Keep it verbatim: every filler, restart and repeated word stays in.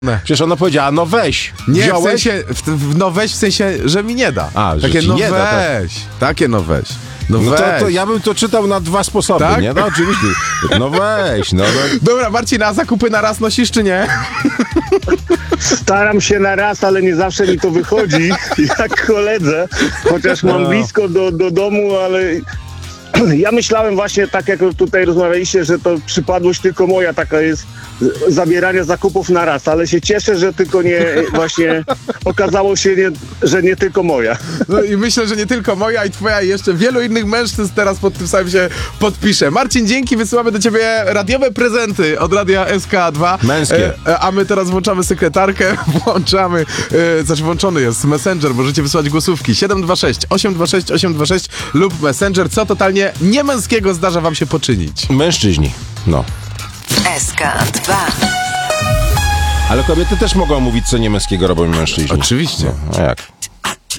Przecież ona powiedziała, no weź. Nie, w Wziąłeś? sensie, w, w, no weź w sensie, że mi nie da. A, że Takie ci no nie weź, da, tak. takie no weź. No, No weź. to, to ja bym to czytał na dwa sposoby, Tak? nie? No oczywiście. No weź, no. no. Dobra, Marcin, a zakupy na raz nosisz czy nie? Staram się na raz, ale nie zawsze mi to wychodzi, jak koledze, chociaż mam No. blisko do, do domu, ale ja myślałem właśnie, tak jak tutaj rozmawialiście, że to przypadłość tylko moja taka jest, zabierania zakupów na raz, ale się cieszę, że tylko nie, właśnie okazało się, nie, że nie tylko moja. No i myślę, że nie tylko moja i twoja, i jeszcze wielu innych mężczyzn teraz pod tym samym się podpisze. Marcin, dzięki, wysyłamy do ciebie radiowe prezenty od Radia S K dwa. Męskie. E, a my teraz włączamy sekretarkę, włączamy, e, znaczy włączony jest Messenger, możecie wysłać głosówki siedem dwa sześć, osiem dwa sześć, osiem dwa sześć lub Messenger, co totalnie niemęskiego zdarza wam się poczynić. Mężczyźni, no. S K dwa. Ale kobiety też mogą mówić, co niemęskiego robią mężczyźni. Oczywiście. No, a jak?